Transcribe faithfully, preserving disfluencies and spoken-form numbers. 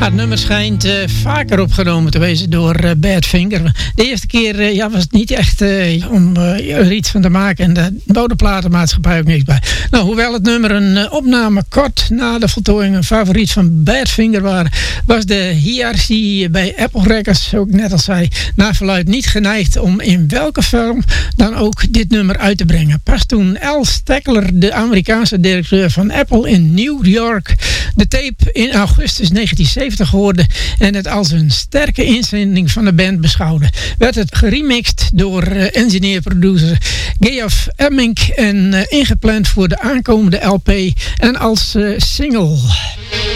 Het nummer schijnt uh, vaker opgenomen te wezen door uh, Badfinger. De eerste keer uh, ja, was het niet echt uh, om uh, er iets van te maken. En de bodeplatenmaatschappij ook niks bij. Nou, hoewel het nummer een uh, opname kort na de voltooiing een favoriet van Badfinger waren, was de hiërarchie bij Apple Records, ook net als zij, naar verluidt niet geneigd om in welke vorm dan ook dit nummer uit te brengen. Pas toen Al Steckler, de Amerikaanse directeur van Apple in New York, de tape in augustus negentien zeventig hoorde en het als een sterke inzending van de band beschouwde, werd het geremixed door uh, engineer-producer Geoff Emink en uh, ingepland voor de aankomende L P en als uh, single.